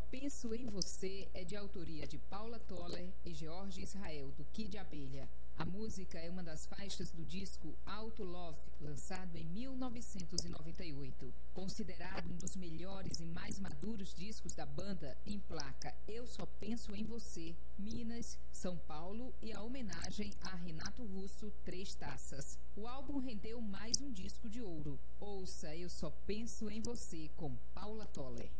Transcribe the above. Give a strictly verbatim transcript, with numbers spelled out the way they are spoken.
Penso em Você é de autoria de Paula Toller e George Israel, do Kid Abelha. A música é uma das faixas do disco Auto Love, lançado em mil novecentos e noventa e oito. Considerado um dos melhores e mais maduros discos da banda, emplaca Eu Só Penso em Você, Minas, São Paulo e a homenagem a Renato Russo, Três Taças. O álbum rendeu mais um disco de ouro. Ouça Eu Só Penso em Você, com Paula Toller.